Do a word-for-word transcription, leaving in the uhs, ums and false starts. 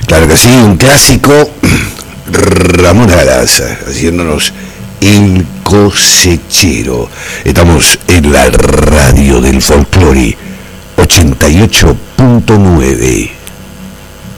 Claro que sí, un clásico. Ramón Arasa, haciéndonos El Cosechero. Estamos en la radio del folclore ochenta y ocho punto nueve.